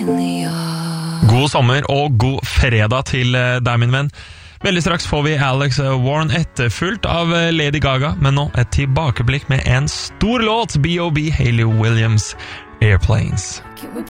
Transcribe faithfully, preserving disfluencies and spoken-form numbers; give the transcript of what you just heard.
God sommer og god fredag til deg, min venn. Veldig straks får vi Alex Warren etterfulgt av Lady Gaga, men nå et tilbakeblikk med en stor låt, B O B Hayley Williams, Airplanes.